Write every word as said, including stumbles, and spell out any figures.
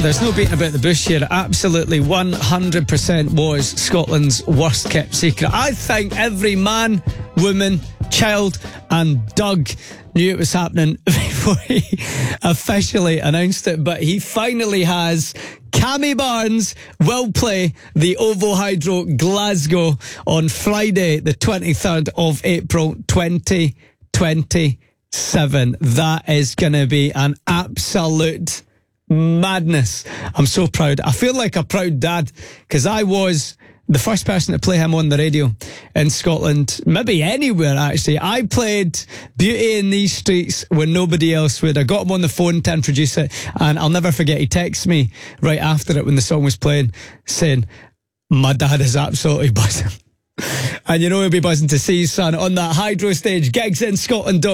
There's no beating about the bush here. Absolutely one hundred percent was Scotland's worst kept secret. I think every man, woman, child and Doug knew it was happening before he officially announced it, but he finally has. Cammy Barnes will play the OVO Hydro Glasgow on Friday, the twenty-third of April, twenty twenty-seven. That is going to be an absolute madness. I'm so proud. I feel like a proud dad because I was the first person to play him on the radio in Scotland, maybe anywhere actually. I played Beauty in These Streets when nobody else would. I got him on the phone to introduce it, and I'll never forget, he texted me right after it when the song was playing saying, my dad is absolutely buzzing. And you know he'll be buzzing to see his son on that Hydro stage. Gigs in Scotland.